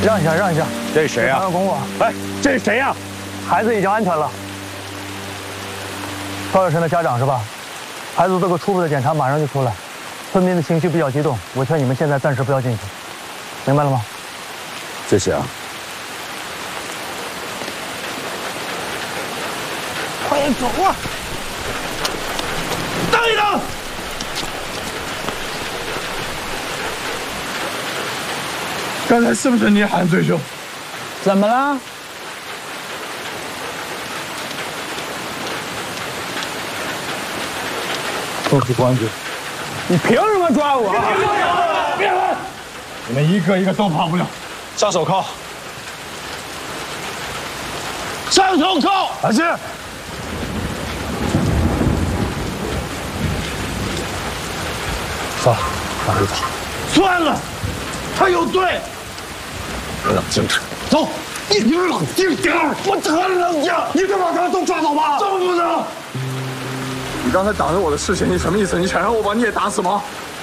让一下，让一下。 这是谁呀？ 公公， 哎，这是谁呀？ 孩子已经安全了。高小晨的家长是吧？孩子做个初步的检查，马上就出来。村民的情绪比较激动，我劝你们现在暂时不要进去，明白了吗？ 这谁啊？ 快点走啊！等一等。 刚才是不是你喊追凶？ 怎么了？ 都是光子， 你凭什么抓我？ 别喊！你们一个一个都跑不了。 上手铐！ 上手铐！老师， 走，往回走。 算了，他有罪。 冷静点。 走，你冷静点儿！我很冷静。你能把他都抓走吗？怎么不能？你刚才挡着我的视线，你什么意思？你想让我把你也打死吗？